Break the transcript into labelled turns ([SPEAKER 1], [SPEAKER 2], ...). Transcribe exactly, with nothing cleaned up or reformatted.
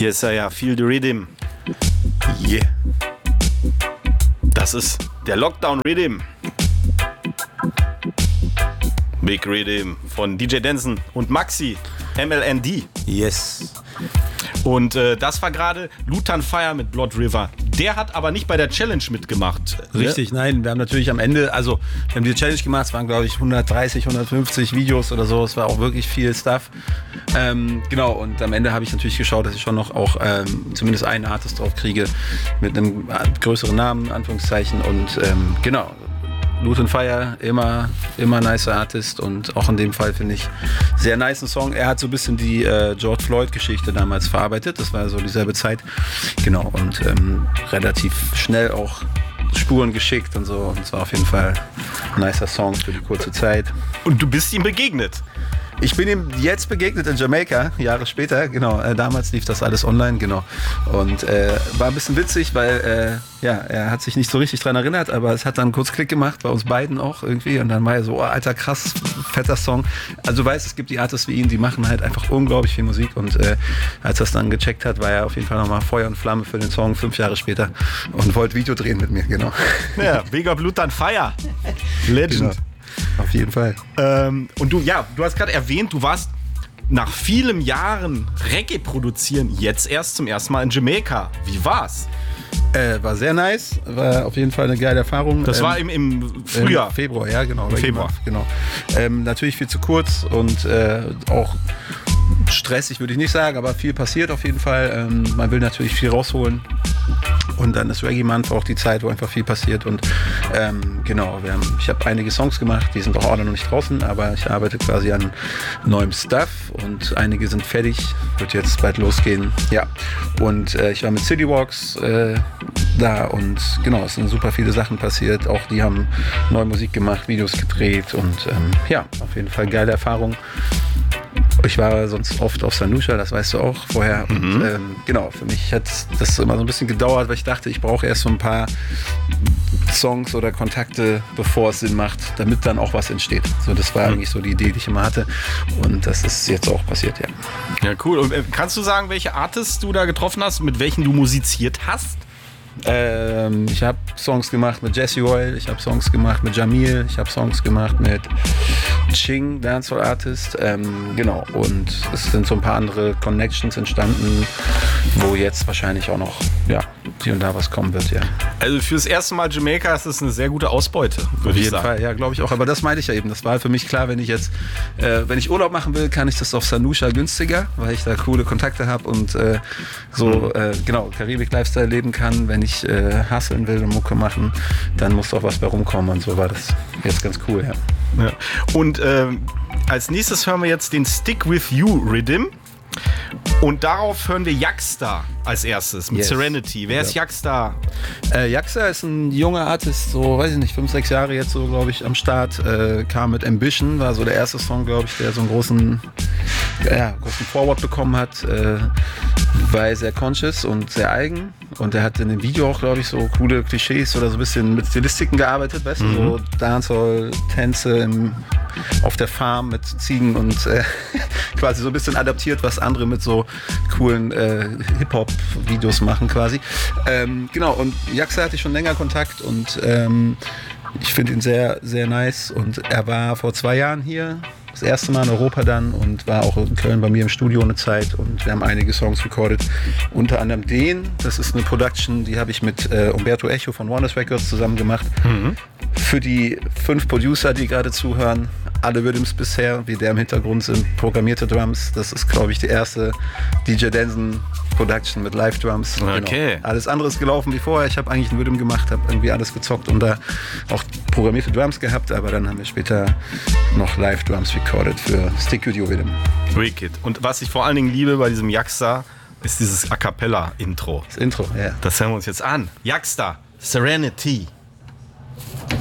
[SPEAKER 1] Yes, ja, ja, Feel the Rhythm. Yeah. Das ist der Lockdown Rhythm. Big Rhythm von D J Denson und Maxi, M L N D.
[SPEAKER 2] Yes.
[SPEAKER 1] Und äh, das war gerade Lutan Fyah mit Blood River. Der hat aber nicht bei der Challenge mitgemacht.
[SPEAKER 2] Richtig,
[SPEAKER 1] ne?
[SPEAKER 2] Nein. Wir haben natürlich am Ende, also wir haben die Challenge gemacht, es waren glaube ich hundertdreißig, hundertfünfzig Videos oder so. Es war auch wirklich viel Stuff. Ähm, genau, und am Ende habe ich natürlich geschaut, dass ich schon noch auch ähm, zumindest einen Artist drauf kriege mit einem größeren Namen, Anführungszeichen. Und ähm, genau, Lutan Fyah, immer, immer nice Artist und auch in dem Fall finde ich sehr nice Song. Er hat so ein bisschen die äh, George Floyd-Geschichte damals verarbeitet, das war so dieselbe Zeit. Genau, und ähm, relativ schnell auch Spuren geschickt und so. Und es war auf jeden Fall ein nicer Song für die kurze Zeit.
[SPEAKER 1] Und du bist ihm begegnet?
[SPEAKER 2] Ich bin ihm jetzt begegnet in Jamaika, Jahre später, genau. Äh, damals lief das alles online, genau. Und äh, war ein bisschen witzig, weil äh, ja, er hat sich nicht so richtig dran erinnert, aber es hat dann kurz Klick gemacht, bei uns beiden auch irgendwie. Und dann war er so, oh, alter, krass, fetter Song. Also du weißt, es gibt die Artists wie ihn, die machen halt einfach unglaublich viel Musik. Und äh, als er es dann gecheckt hat, war er auf jeden Fall nochmal Feuer und Flamme für den Song, fünf Jahre später. Und wollte Video drehen mit mir, genau.
[SPEAKER 1] Ja, big up Lutan Fyah. Legend.
[SPEAKER 2] Genau. Auf jeden Fall.
[SPEAKER 1] Ähm, und du, ja, du hast gerade erwähnt, du warst nach vielen Jahren Reggae produzieren jetzt erst zum ersten Mal in Jamaika. Wie war's?
[SPEAKER 2] Äh, war sehr nice, war auf jeden Fall eine geile Erfahrung.
[SPEAKER 1] Das
[SPEAKER 2] ähm,
[SPEAKER 1] war im, im Frühjahr.
[SPEAKER 2] Im Februar, ja genau.
[SPEAKER 1] Im Februar.
[SPEAKER 2] Genau. Ähm, natürlich viel zu kurz und äh, auch stressig würde ich nicht sagen, aber viel passiert auf jeden Fall. Ähm, man will natürlich viel rausholen. Und dann ist Reggae Month auch die Zeit, wo einfach viel passiert. Und ähm, genau, wir haben, ich habe einige Songs gemacht, die sind auch alle noch nicht draußen, aber ich arbeite quasi an neuem Stuff und einige sind fertig, wird jetzt bald losgehen. Ja, und äh, ich war mit City Walks äh, da und genau, es sind super viele Sachen passiert. Auch die haben neue Musik gemacht, Videos gedreht und ähm, ja, auf jeden Fall geile Erfahrung. Ich war sonst oft auf Sanusha, das weißt du auch vorher. Und
[SPEAKER 1] mhm.
[SPEAKER 2] ähm, genau, für mich hat das immer so ein bisschen gedauert, weil ich dachte, ich brauche erst so ein paar Songs oder Kontakte, bevor es Sinn macht, damit dann auch was entsteht. So, das war mhm. eigentlich so die Idee, die ich immer hatte. Und das ist jetzt auch passiert, ja.
[SPEAKER 1] Ja, cool. Und äh, kannst du sagen, welche Artists du da getroffen hast, mit welchen du musiziert hast?
[SPEAKER 2] Ähm, ich habe Songs gemacht mit Jesse Oil, ich habe Songs gemacht mit Jamil, ich habe Songs gemacht mit Ching, Dancehall Artist, ähm, genau, und es sind so ein paar andere Connections entstanden, wo jetzt wahrscheinlich auch noch, ja, hier und da was kommen wird, ja.
[SPEAKER 1] Also fürs erste Mal Jamaika ist das eine sehr gute Ausbeute, würde ich sagen.
[SPEAKER 2] Auf jeden Fall, ja, glaube ich auch, aber das meinte ich ja eben, das war für mich klar, wenn ich jetzt, äh, wenn ich Urlaub machen will, kann ich das auf Sanusha günstiger, weil ich da coole Kontakte habe und äh, so, mhm. äh, genau, Karibik-Lifestyle leben kann. Wenn ich äh, hustlen will und Mucke machen, dann muss auch was bei rumkommen und so war das jetzt ganz cool, ja.
[SPEAKER 1] Ja. Und äh, als nächstes hören wir jetzt den Stick With You Rhythm und darauf hören wir Yaxstar als erstes mit yes. Serenity. Wer ja. ist Yaxstar?
[SPEAKER 2] Äh, Yaxstar ist ein junger Artist, so weiß ich nicht, fünf, sechs Jahre jetzt so, glaube ich, am Start, äh, kam mit Ambition, war so der erste Song, glaube ich, der so einen großen, ja, großen Forward bekommen hat, äh, war sehr conscious und sehr eigen und er hat in dem Video auch, glaube ich, so coole Klischees oder so ein bisschen mit Stilistiken gearbeitet, weißt
[SPEAKER 1] mhm.
[SPEAKER 2] du, so Dancehall, Tänze im, auf der Farm mit Ziegen und äh, quasi so ein bisschen adaptiert, was andere mit so coolen äh, Hip-Hop-Videos machen quasi. Ähm, genau, und Yaxstar hatte ich schon länger Kontakt und ähm, ich finde ihn sehr, sehr nice und er war vor zwei Jahren hier, das erste Mal in Europa dann und war auch in Köln bei mir im Studio eine Zeit und wir haben einige Songs recorded, unter anderem den, das ist eine Production, die habe ich mit äh, Umberto Echo von Warner's Records zusammen gemacht. Mhm. Für die fünf Producer, die gerade zuhören, alle Rhythms bisher, wie der im Hintergrund sind, programmierte Drums, das ist, glaube ich, die erste D J Denson Production mit Live-Drums.
[SPEAKER 1] Okay.
[SPEAKER 2] Genau. Alles andere ist gelaufen wie vorher. Ich habe eigentlich einen Rhythm gemacht, habe irgendwie alles gezockt und da auch programmierte Drums gehabt, aber dann haben wir später noch Live-Drums recorded für Stick With You Rhythm.
[SPEAKER 1] Wicked. Und was ich vor allen Dingen liebe bei diesem Yaxstar, ist dieses A Cappella-Intro.
[SPEAKER 2] Das Intro, ja.
[SPEAKER 1] Das hören wir uns jetzt an. Yaxstar, Serenity.